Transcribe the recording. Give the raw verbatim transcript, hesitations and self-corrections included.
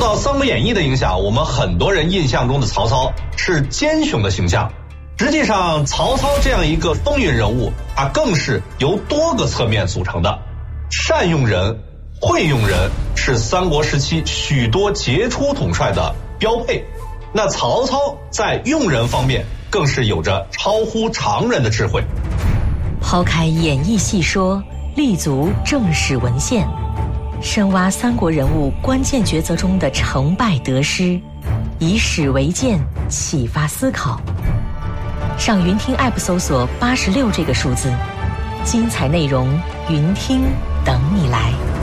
到《三国演义》的影响，我们很多人印象中的曹操是奸雄的形象。实际上，曹操这样一个风云人物，他更是由多个侧面组成的。善用人、会用人是三国时期许多杰出统帅的标配。那曹操在用人方面更是有着超乎常人的智慧。 抛开演义细说，立足正史文献，深挖三国人物关键抉择中的成败得失，以史为鉴，启发思考。上云听 App 搜索八十六这个数字，精彩内容云听等你来。